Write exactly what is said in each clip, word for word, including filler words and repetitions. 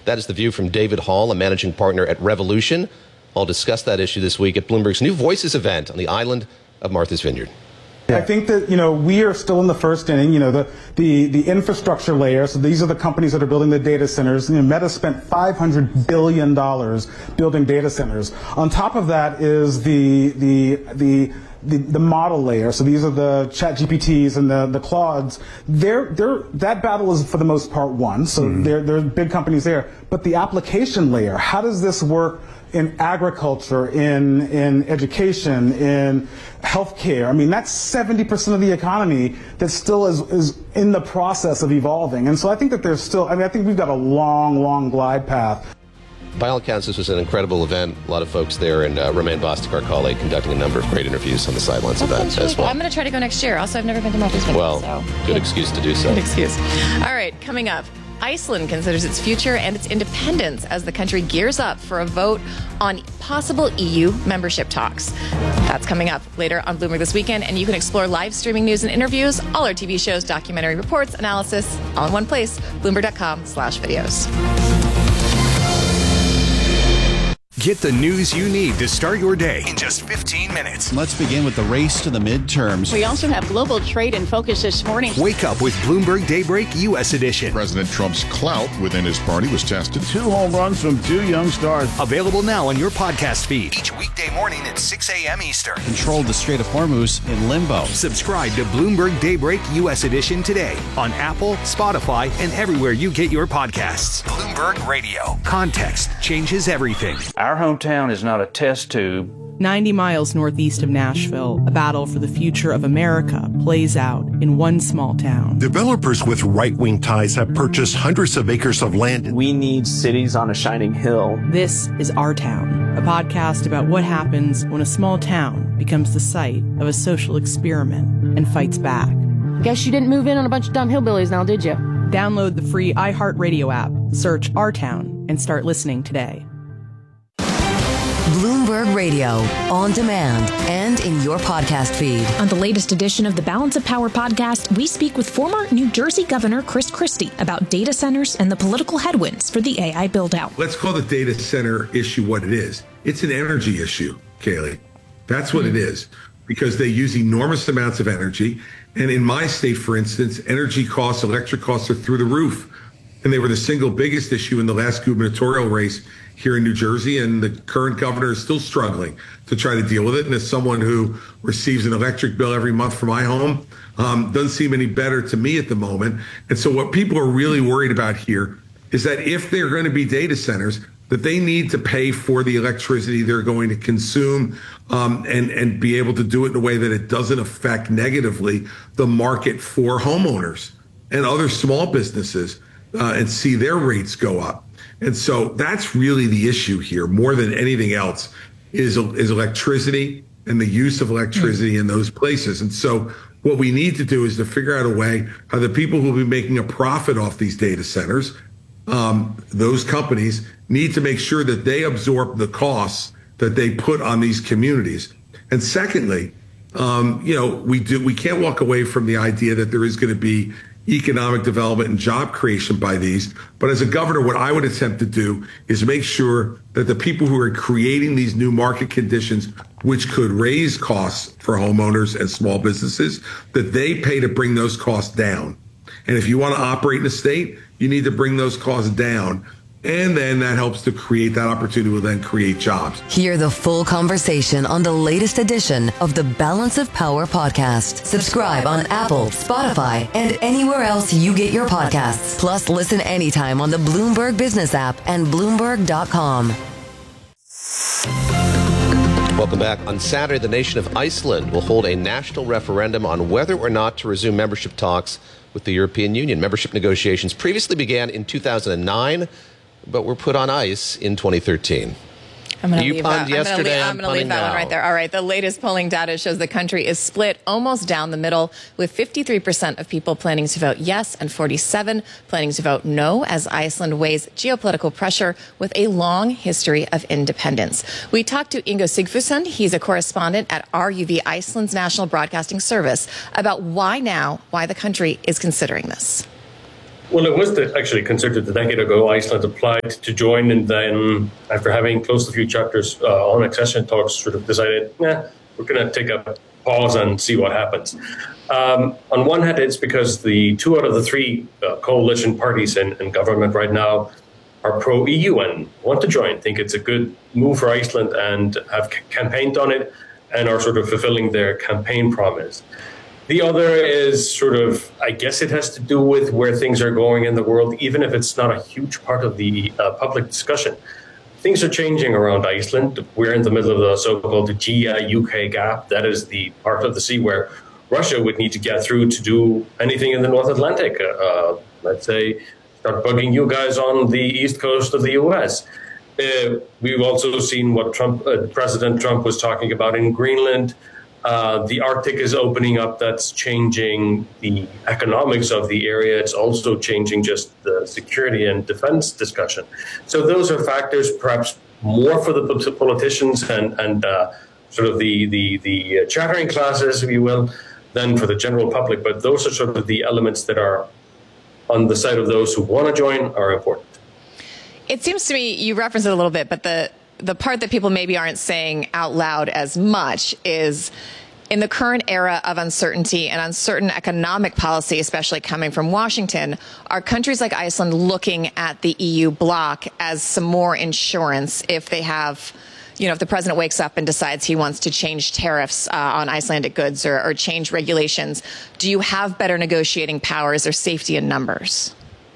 That is the view from David Hall, a managing partner at Revolution. I'll discuss that issue this week at Bloomberg's New Voices event on the island of Martha's Vineyard. I think that, you know, we are still in the first inning. You know, the, the, the infrastructure layer, so these are the companies that are building the data centers. You know, Meta spent five hundred billion dollars building data centers. On top of that is the, the, the, the, the model layer. So these are the Chat G P Ts and the, the Claudes. They're, they're, that battle is for the most part won. So mm-hmm. there, there are big companies there. But the application layer, how does this work in agriculture, in in education, in healthcare? I mean, that's seventy percent of the economy that still is, is in the process of evolving. And so I think that there's still, I mean, I think we've got a long, long glide path. By all accounts, this was an incredible event. A lot of folks there, and uh, Romaine Bostick, our colleague, conducting a number of great interviews on the sidelines that of that really as well. Cool. I'm going to try to go next year. Also, I've never been to Martha's Vineyard. Well, so. good excuse to do so. Good excuse. All right, coming up. Iceland considers its future and its independence as the country gears up for a vote on possible E U membership talks. That's coming up later on Bloomberg This Weekend, and you can explore live streaming news and interviews, all our T V shows, documentary reports, analysis, all in one place, bloomberg.com slash videos. Get the news you need to start your day in just fifteen minutes. Let's begin with the race to the midterms. We also have global trade in focus this morning. Wake up with Bloomberg Daybreak U S Edition. President Trump's clout within his party was tested. Two home runs from two young stars. Available now on your podcast feed. Each weekday morning at six a.m. Eastern. Controlled the Strait of Hormuz in limbo. Subscribe to Bloomberg Daybreak U S Edition today on Apple, Spotify, and everywhere you get your podcasts. Bloomberg Radio. Context changes everything. Our hometown is not a test tube. ninety miles northeast of Nashville, a battle for the future of America plays out in one small town. Developers with right-wing ties have purchased hundreds of acres of land. We need cities on a shining hill. This is Our Town, a podcast about what happens when a small town becomes the site of a social experiment and fights back. Guess you didn't move in on a bunch of dumb hillbillies now, did you? Download the free iHeartRadio app, search Our Town, and start listening today. Bloomberg Radio, on demand and in your podcast feed. On the latest edition of the Balance of Power podcast, we speak with former New Jersey Governor Chris Christie about data centers and the political headwinds for the A I build-out. Let's call the data center issue what it is. It's an energy issue, Kaylee. That's what mm-hmm. it is, because they use enormous amounts of energy. And in my state, for instance, energy costs, electric costs are through the roof. And they were the single biggest issue in the last gubernatorial race here in New Jersey, and the current governor is still struggling to try to deal with it. And as someone who receives an electric bill every month for my home, um, doesn't seem any better to me at the moment. And so what people are really worried about here is that if they're going to be data centers, that they need to pay for the electricity they're going to consume, um, and, and be able to do it in a way that it doesn't affect negatively the market for homeowners and other small businesses, uh, and see their rates go up. And so that's really the issue here, more than anything else, is, is electricity and the use of electricity in those places. And so what we need to do is to figure out a way how the people who will be making a profit off these data centers, um, those companies, need to make sure that they absorb the costs that they put on these communities. And secondly, um, you know, we do we can't walk away from the idea that there is going to be economic development and job creation by these. But as a governor, what I would attempt to do is make sure that the people who are creating these new market conditions, which could raise costs for homeowners and small businesses, that they pay to bring those costs down. And if you want to operate in a state, you need to bring those costs down. And then that helps to create that opportunity will then create jobs. Hear the full conversation on the latest edition of the Balance of Power podcast. Subscribe on Apple, Spotify, and anywhere else you get your podcasts. Plus, listen anytime on the Bloomberg Business app and Bloomberg dot com. Welcome back. On Saturday, the nation of Iceland will hold a national referendum on whether or not to resume membership talks with the European Union. Membership negotiations previously began in two thousand nine, but were put on ice in twenty thirteen. I'm going to leave punned that, yesterday. I'm going to leave that one right there. All right. The latest polling data shows the country is split almost down the middle, with fifty-three percent of people planning to vote yes and forty-seven planning to vote no, as Iceland weighs geopolitical pressure with a long history of independence. We talked to Ingo Sigfusson. He's a correspondent at R U V, Iceland's national broadcasting service, about why now, why the country is considering this. Well, it was actually considered a decade ago. Iceland applied to join, and then after having closed a few chapters uh, on accession talks, sort of decided, yeah, we're going to take a pause and see what happens. Um, on one hand, it's because the two out of the three uh, coalition parties in, in government right now are pro-E U and want to join, think it's a good move for Iceland and have c- campaigned on it and are sort of fulfilling their campaign promise. The other is sort of, I guess it has to do with where things are going in the world, even if it's not a huge part of the uh, public discussion. Things are changing around Iceland. We're in the middle of the so-called G I U K gap. That is the part of the sea where Russia would need to get through to do anything in the North Atlantic. Uh, let's say, start bugging you guys on the east coast of the U S. Uh, we've also seen what Trump, uh, President Trump was talking about in Greenland. Uh, the Arctic is opening up. That's changing the economics of the area. It's also changing just the security and defense discussion. So those are factors perhaps more for the politicians and, and uh, sort of the, the, the chattering classes, if you will, than for the general public. But those are sort of the elements that are on the side of those who want to join are important. It seems to me, you referenced it a little bit, but the the part that people maybe aren't saying out loud as much is in the current era of uncertainty and uncertain economic policy, especially coming from Washington, are countries like Iceland looking at the E U bloc as some more insurance if they have, you know, if the president wakes up and decides he wants to change tariffs uh, on Icelandic goods or, or change regulations? Do you have better negotiating powers or safety in numbers?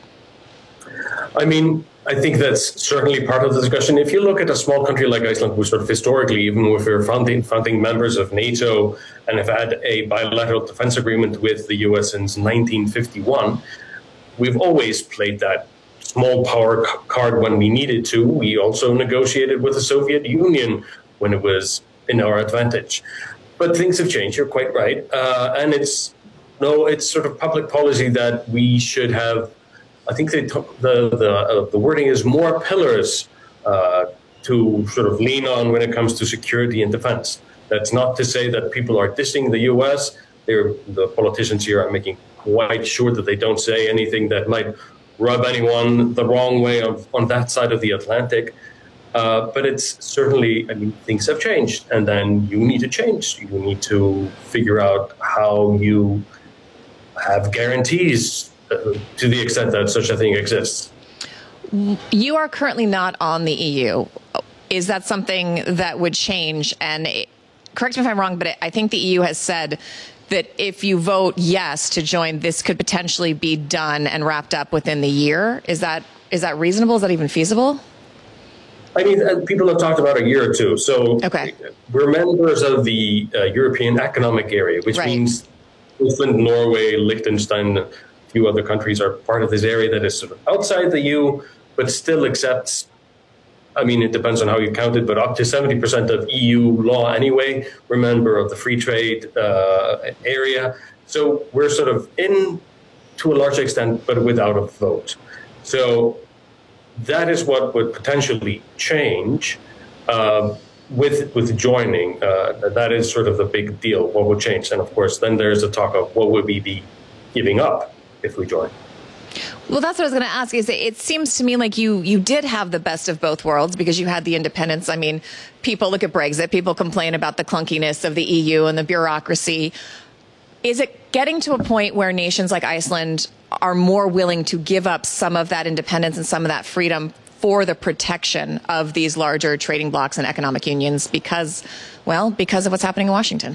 I mean, I think that's certainly part of the discussion. If you look at a small country like Iceland, who sort of historically, even if we're founding, founding members of NATO and have had a bilateral defense agreement with the U S since nineteen fifty-one, we've always played that small power c- card when we needed to. We also negotiated with the Soviet Union when it was in our advantage. But things have changed, you're quite right. Uh, and it's no, it's sort of public policy that we should have. I think they took the the, uh, the wording is more pillars uh, to sort of lean on when it comes to security and defense. That's not to say that people are dissing the U S. They're, the politicians here are making quite sure that they don't say anything that might rub anyone the wrong way of, on that side of the Atlantic. Uh, but it's certainly, I mean, things have changed, and then you need to change. You need to figure out how you have guarantees to the extent that such a thing exists. You are currently not on the E U. Is that something that would change? And it, correct me if I'm wrong, but I think the E U has said that if you vote yes to join, this could potentially be done and wrapped up within the year. Is that is that reasonable? Is that even feasible? I mean, people have talked about a year or two. So okay. We're members of the uh, European Economic Area, which right. means Iceland, Norway, Liechtenstein, a few other countries are part of this area that is sort of outside the E U, but still accepts, I mean, it depends on how you count it, but up to seventy percent of E U law anyway. We're a member of the free trade uh, area. So we're sort of in to a large extent, but without a vote. So that is what would potentially change uh, with with joining. Uh, that is sort of the big deal, what would change. And of course, then there's the talk of what would be the giving up if we join. Well, that's what I was going to ask. Is it, it seems to me like you you did have the best of both worlds because you had the independence. I mean, people look at Brexit, people complain about the clunkiness of the E U and the bureaucracy. Is it getting to a point where nations like Iceland are more willing to give up some of that independence and some of that freedom for the protection of these larger trading blocs and economic unions because, well, because of what's happening in Washington?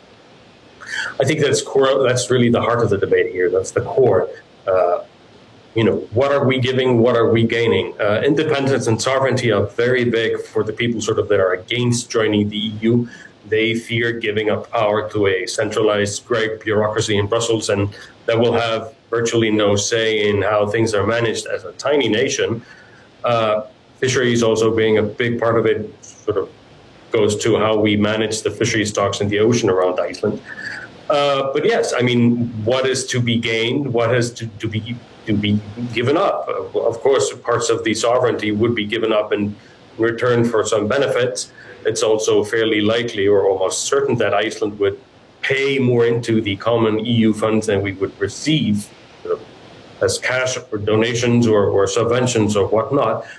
I think that's core. That's really the heart of the debate here. That's the core. Uh, you know, what are we giving? What are we gaining? Uh, independence and sovereignty are very big for the people sort of that are against joining the E U. They fear giving up power to a centralized great bureaucracy in Brussels, and that will have virtually no say in how things are managed as a tiny nation. Uh, fisheries also being a big part of it sort of goes to how we manage the fishery stocks in the ocean around Iceland. Uh, but yes, I mean, what is to be gained? What has to, to be to be given up? Uh, of course, parts of the sovereignty would be given up in return for some benefits. It's also fairly likely or almost certain that Iceland would pay more into the common E U funds than we would receive. as cash or donations or, or subventions or whatnot.